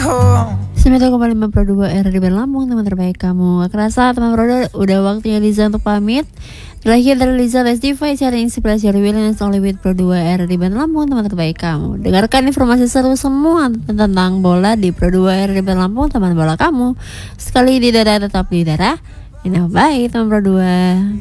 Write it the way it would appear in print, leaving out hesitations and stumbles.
9,5 Pro 2 RRD Lampung, teman terbaik kamu. Gak kerasa teman Pro 2 udah waktunya Liza untuk pamit. Terakhir dari Liza Let's Divide, cari inspirasi dari Williams Only with Pro 2 RRD Lampung, teman terbaik kamu. Dengarkan informasi seru semua tentang bola di Pro 2 RRD Lampung, teman bola kamu. Sekali di darah tetap di darah. Ini baik teman Pro 2.